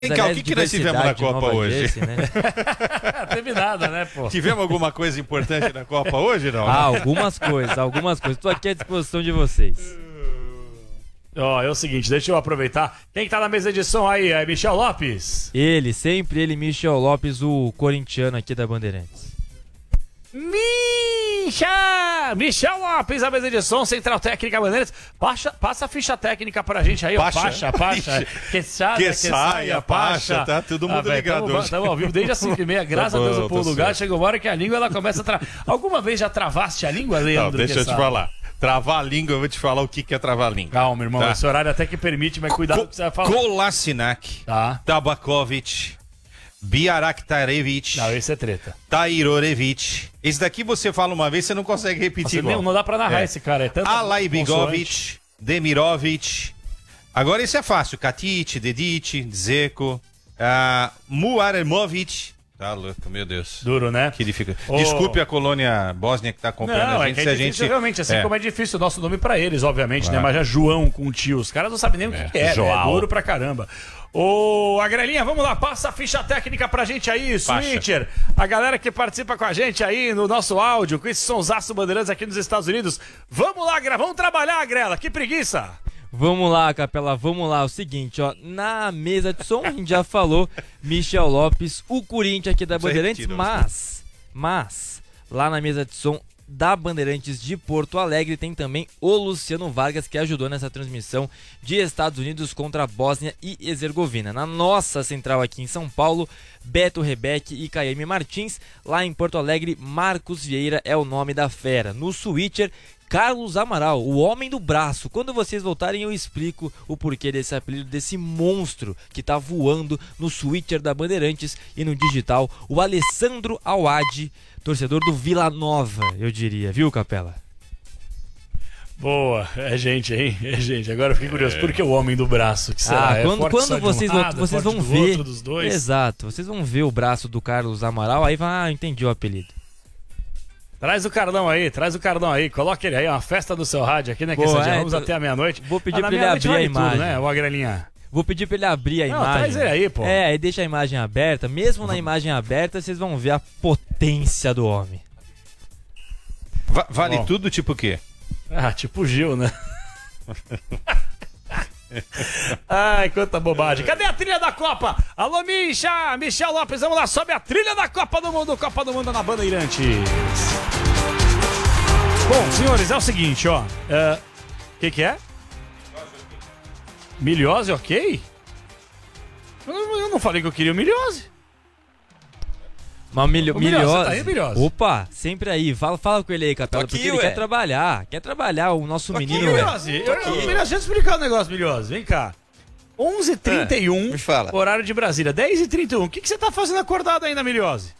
Vem cá, o que nós tivemos na Copa hoje? Jersey, né? Teve nada, né, pô? Tivemos alguma coisa importante na Copa hoje, não? Algumas coisas. Tô aqui à disposição de vocês. Ó, é o seguinte, deixa eu aproveitar. Quem que tá na mesa de som aí? É Michel Lopes? Ele, Michel Lopes, o corintiano aqui da Bandeirantes. Michel Lopes, a mesa de som, Central Técnica Bandeirantes. Passa a ficha técnica pra gente aí, ó. Pacha. Que saia, Pacha. Tá todo mundo ligado hoje. Estamos ao vivo desde as 5h30, graças a Deus o pulo do gato. Chegou uma hora que a língua ela começa a travar. Alguma vez já travaste a língua, Leandro? Não, deixa eu te falar. Travar a língua, eu vou te falar o que é travar a língua. Calma, irmão, esse horário até que permite, mas cuidado com o que você vai falar. Kolasinac, Tabakovic, Biaraktarevich. Não, esse é treta. Tairorevich. Esse daqui você fala uma vez, você não consegue repetir igual. Não dá pra narrar esse cara. É tanto Alaibigovic, Demirovic. Agora esse é fácil. Katic, Dedic, Dzeko, Muaremovic. Tá louco, meu Deus. Duro, né? Que dificuldade. Desculpe a colônia bósnia que tá acompanhando a gente. É que é difícil, realmente, assim como é difícil o nosso nome pra eles, obviamente, né? Mas já João com tio, os caras não sabem nem o que é, né? É duro pra caramba. Ô, Agrelinha, vamos lá, passa a ficha técnica pra gente aí, Switcher. A galera que participa com a gente aí no nosso áudio, com esse sonsaço Bandeirantes aqui nos Estados Unidos. Vamos lá, vamos trabalhar, Agrela, que preguiça. Vamos lá, Capela, vamos lá. O seguinte, ó, na mesa de som a gente já falou Michel Lopes, o Corinthians aqui da Bandeirantes, mas lá na mesa de som da Bandeirantes de Porto Alegre tem também o Luciano Vargas, que ajudou nessa transmissão de Estados Unidos contra a Bósnia e Herzegovina. Na nossa central aqui em São Paulo, Beto Rebeck e Caíme Martins. Lá em Porto Alegre, Marcos Vieira é o nome da fera. No Switcher, Carlos Amaral, o homem do braço. Quando vocês voltarem eu explico o porquê desse apelido, desse monstro que tá voando no Switcher da Bandeirantes e no digital, o Alessandro Awad, torcedor do Vila Nova, eu diria, viu, Capela? Boa, é gente, hein? É gente. Agora eu fiquei curioso, por que o homem do braço? Que será? Quando vocês vão ver, outro, dos dois? Exato, vocês vão ver o braço do Carlos Amaral, aí vai, entendi o apelido. Traz o Cardão aí, coloca ele aí, uma festa do seu rádio aqui, né? Que vamos até a meia-noite. Vou pedir pra ele abrir a imagem. Tudo, né, o Agrelinha? Vou pedir pra ele abrir a imagem. Traz ele aí, pô. Aí deixa a imagem aberta. Mesmo na imagem aberta, vocês vão ver a potência do homem. Vale tudo tipo o quê? Tipo o Gil, né? Ai, quanta bobagem. Cadê a trilha da Copa? Alô, Michel Lopes, vamos lá, sobe a trilha da Copa do Mundo na Bandeirantes. Bom, senhores, é o seguinte, ó. Que é? Miliose, ok? Eu não falei que eu queria o Miliose. Mas Miliose. Tá aí, Miliose? Opa, sempre aí. Fala com ele aí, Capela, porque ele quer trabalhar. Quer trabalhar, o nosso menino. Miliose, deixa eu explicar um negócio, Miliose. Vem cá. 11h31, horário de Brasília. 10h31. O que você tá fazendo acordado ainda, Miliose?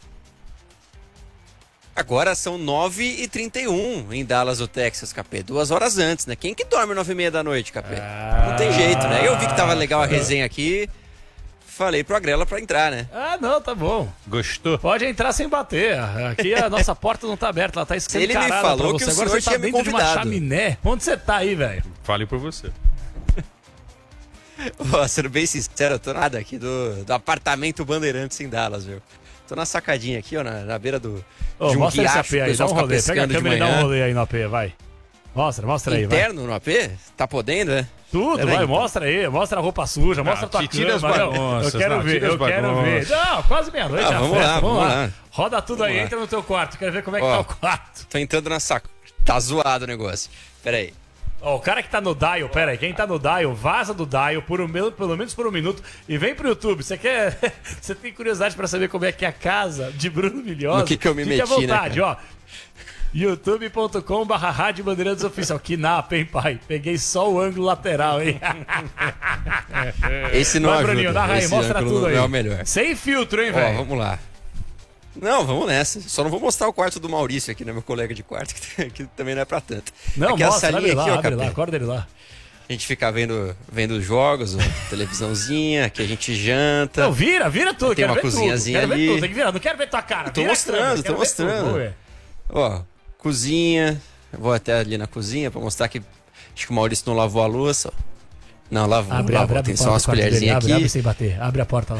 Agora são 9h31 em Dallas, o Texas, Capê. 2 horas antes, né? Quem que dorme 9h30 da noite, Capê? Não tem jeito, né? Eu vi que tava legal a resenha aqui. Falei pro Agrela pra entrar, né? Não, tá bom. Gostou? Pode entrar sem bater. Aqui a nossa porta não tá aberta, ela tá escancarada. Ele me falou que o senhor agora você tá tinha me dentro de uma convidado. chaminé. Onde você tá aí, velho? Fale por você. Sendo bem sincero, eu tô nada aqui do apartamento Bandeirantes em Dallas, viu? Tô na sacadinha aqui, ó, na beira de um mostra esse riacho, AP aí, dá um rolê. Pega a câmera e dá um rolê aí no AP, vai. Mostra aí, vai. Interno no AP? Tá podendo, né? Tudo, vai, mostra aí, mostra a roupa suja, mostra a tua tira cama. as bagunças, eu quero ver. Não, quase meia-noite. Vamos lá. Roda tudo aí, entra no teu quarto, quero ver como é que tá o quarto. Tô entrando na saco. Tá zoado o negócio. Pera aí. O cara que tá no dial, pera aí, quem tá no dial, vaza do dial pelo menos por um minuto e vem pro YouTube. Você quer. Você tem curiosidade pra saber como é que é a casa de Bruno Milhosa? No que eu me meti, à vontade, né, ó. youtube.com/Rádio Bandeirantes Oficial. Que napa, hein, pai? Peguei só o ângulo lateral, hein? Esse não vai, ajuda. Bruninho, narra aí, mostra tudo aí. É o melhor. Sem filtro, hein, velho? Vamos lá. Não, vamos nessa. Só não vou mostrar o quarto do Maurício aqui, né? Meu colega de quarto, que também não é pra tanto. Não, aqui mostra, a salinha abre aqui, lá, ó, abre lá, acorda ele lá. A gente fica vendo os jogos, televisãozinha, aqui a gente janta. Não, vira tudo. Tem uma cozinhazinha tudo. ali. Quero ver tudo, tem que virar, não quero ver tua cara. Tô mostrando. Tudo, ó, cozinha. Vou até ali na cozinha pra mostrar que acho que o Maurício não lavou a louça, ó. Não, lavou. Abre Tem só umas colherzinhas aqui. Abre sem bater. Abre a porta lá.